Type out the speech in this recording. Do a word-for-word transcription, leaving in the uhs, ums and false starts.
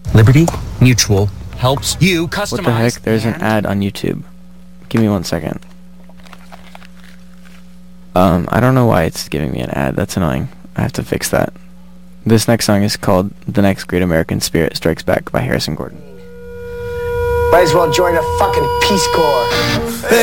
Liberty Mutual helps you customize. What the heck? There's an ad on YouTube. Give me one second. Um, I don't know why it's giving me an ad. That's annoying. I have to fix that. This next song is called The Next Great American Spirit Strikes Back by Harrison Gordon. Might as well join the fucking Peace Corps.